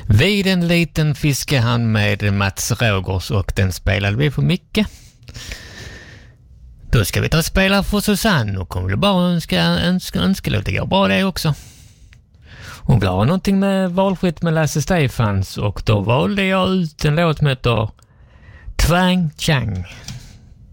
Vid en liten fiskehamn med Mats Rogers, och den spelade vi för mycket. Då ska vi ta spela för Susanne och kommer bara önskelåt. Det går bra det också. Hon vill ha någonting med valfritt med Lasse Stefans, och då valde jag ut en låt som heter Twang Chang.